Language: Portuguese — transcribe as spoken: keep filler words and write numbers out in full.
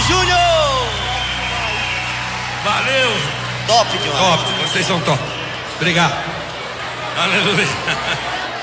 Júnior! Valeu! Top demais. Top, vocês são top. Obrigado. Aleluia.